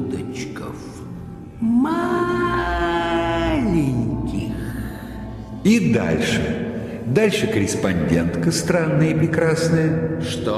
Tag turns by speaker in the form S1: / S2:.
S1: желудочков. Маленьких.
S2: И дальше. Дальше корреспондентка странная и прекрасная.
S1: Что?